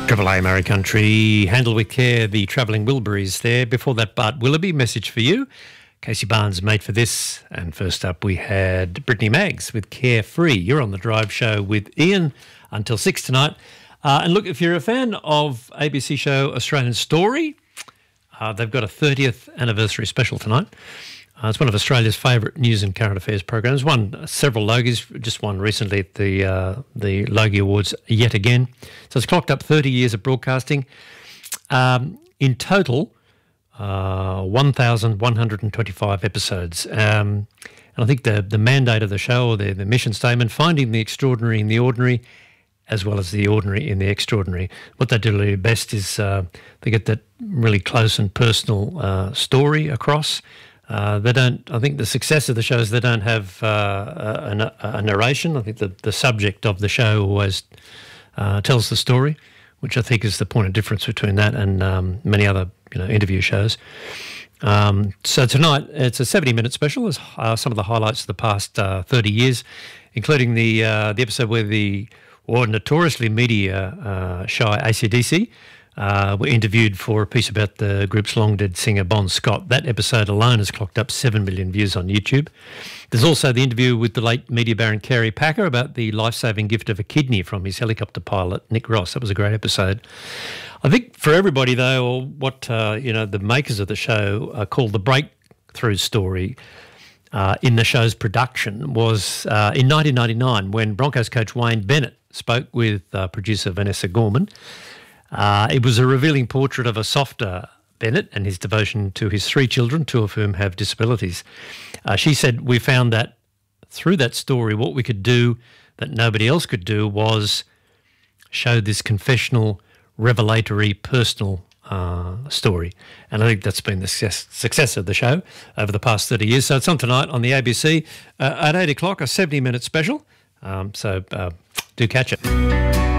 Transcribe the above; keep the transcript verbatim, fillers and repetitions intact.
Triple A Murray Country, Handle with Care, the Travelling Wilburys there. Before that, Bart Willoughby, Message for You. Casey Barnes, Made for This. And first up, we had Brittany Maggs with Carefree. You're on the Drive Show with Ian until six tonight. Uh, and look, if you're a fan of A B C show Australian Story, uh, they've got a thirtieth anniversary special tonight. Uh, it's one of Australia's favourite news and current affairs programs. Won several Logies, just won recently at the uh, the Logie Awards yet again. So it's clocked up thirty years of broadcasting. Um, in total, uh, one thousand one hundred twenty-five episodes. Um, and I think the, the mandate of the show, or the, the mission statement, finding the extraordinary in the ordinary, as well as the ordinary in the extraordinary. What they do really best is uh, they get that really close and personal uh, story across. Uh, they don't. I think the success of the show is they don't have uh, a, a narration. I think the, the subject of the show always uh, tells the story, which I think is the point of difference between that and um, many other you know interview shows. Um, so tonight it's a seventy-minute special. There's uh, some of the highlights of the past uh, thirty years, including the uh, the episode where the or notoriously media uh, shy A C D C. Uh, were interviewed for a piece about the group's long-dead singer Bon Scott. That episode alone has clocked up seven million views on YouTube. There's also the interview with the late media baron Kerry Packer about the life-saving gift of a kidney from his helicopter pilot, Nick Ross. That was a great episode. I think for everybody, though, or what uh, you know, the makers of the show uh, called the breakthrough story uh, in the show's production was uh, in nineteen ninety-nine when Broncos coach Wayne Bennett spoke with uh, producer Vanessa Gorman. Uh, it was a revealing portrait of a softer Bennett and his devotion to his three children, two of whom have disabilities. Uh, she said, we found that through that story, what we could do that nobody else could do was show this confessional, revelatory, personal uh, story. And I think that's been the success, success of the show over the past thirty years. So it's on tonight on the A B C uh, at eight o'clock, a seventy-minute special. Um, so uh, do catch it.